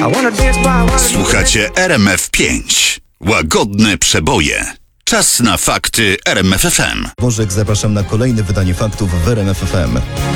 Słuchacie RMF5. Łagodne przeboje. Czas na fakty RMF FM. Bożek, zapraszam na kolejne wydanie faktów w RMF FM.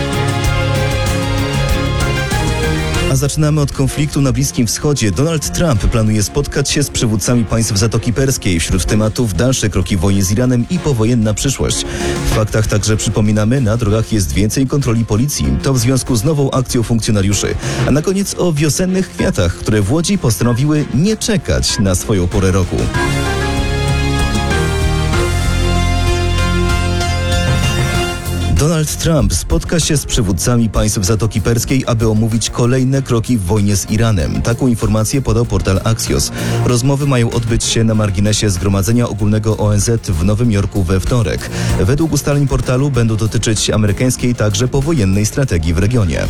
A zaczynamy od konfliktu na Bliskim Wschodzie. Donald Trump planuje spotkać się z przywódcami państw Zatoki Perskiej. Wśród tematów dalsze kroki w wojnie z Iranem i powojenna przyszłość. W faktach także przypominamy, na drogach jest więcej kontroli policji. To w związku z nową akcją funkcjonariuszy. A na koniec o wiosennych kwiatach, które w Łodzi postanowiły nie czekać na swoją porę roku. Donald Trump spotka się z przywódcami państw Zatoki Perskiej, aby omówić kolejne kroki w wojnie z Iranem. Taką informację podał portal Axios. Rozmowy mają odbyć się na marginesie Zgromadzenia Ogólnego ONZ w Nowym Jorku we wtorek. Według ustaleń portalu będą dotyczyć amerykańskiej także powojennej strategii w regionie.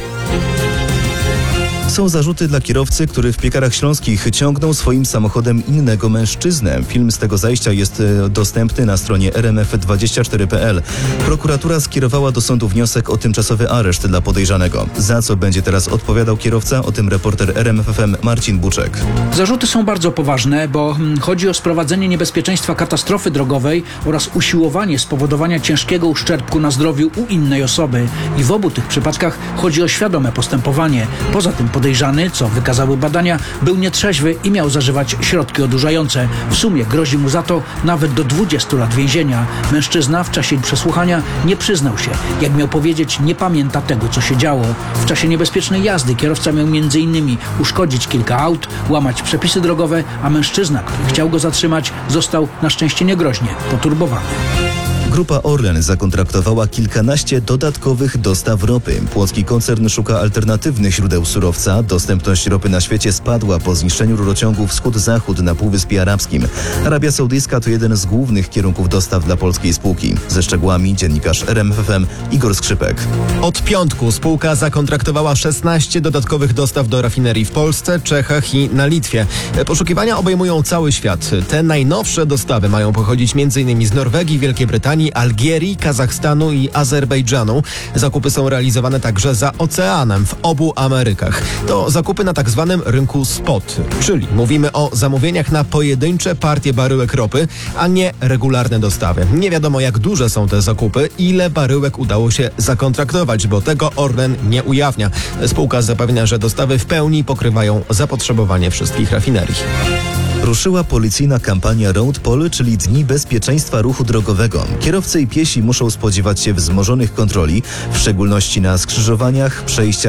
Są zarzuty dla kierowcy, który w Piekarach Śląskich ciągnął swoim samochodem innego mężczyznę. Film z tego zajścia jest dostępny na stronie rmf24.pl. Prokuratura skierowała do sądu wniosek o tymczasowy areszt dla podejrzanego. Za co będzie teraz odpowiadał kierowca? O tym reporter RMF FM Marcin Buczek. Zarzuty są bardzo poważne, bo chodzi o sprowadzenie niebezpieczeństwa katastrofy drogowej oraz usiłowanie spowodowania ciężkiego uszczerbku na zdrowiu u innej osoby. I w obu tych przypadkach chodzi o świadome postępowanie. Poza tym podejrzany, co wykazały badania, był nietrzeźwy i miał zażywać środki odurzające. W sumie grozi mu za to nawet do 20 lat więzienia. Mężczyzna w czasie przesłuchania nie przyznał się. Jak miał powiedzieć, nie pamięta tego, co się działo. W czasie niebezpiecznej jazdy kierowca miał m.in. uszkodzić kilka aut, łamać przepisy drogowe, a mężczyzna, który chciał go zatrzymać, został na szczęście niegroźnie poturbowany. Grupa Orlen zakontraktowała kilkanaście dodatkowych dostaw ropy. Płocki koncern szuka alternatywnych źródeł surowca. Dostępność ropy na świecie spadła po zniszczeniu rurociągu Wschód-Zachód na Półwyspie Arabskim. Arabia Saudyjska to jeden z głównych kierunków dostaw dla polskiej spółki. Ze szczegółami dziennikarz RMF FM Igor Skrzypek. Od piątku spółka zakontraktowała 16 dodatkowych dostaw do rafinerii w Polsce, Czechach i na Litwie. Poszukiwania obejmują cały świat. Te najnowsze dostawy mają pochodzić m.in. z Norwegii, Wielkiej Brytanii, Algierii, Kazachstanu i Azerbejdżanu. Zakupy są realizowane także za oceanem w obu Amerykach. To zakupy na tak zwanym rynku spot, czyli mówimy o zamówieniach na pojedyncze partie baryłek ropy, a nie regularne dostawy. Nie wiadomo, jak duże są te zakupy, ile baryłek udało się zakontraktować, bo tego Orlen nie ujawnia. Spółka zapewnia, że dostawy w pełni pokrywają zapotrzebowanie wszystkich rafinerii. Ruszyła policyjna kampania Road Poll, czyli Dni Bezpieczeństwa Ruchu Drogowego. Kierowcy i piesi muszą spodziewać się wzmożonych kontroli, w szczególności na skrzyżowaniach, przejściach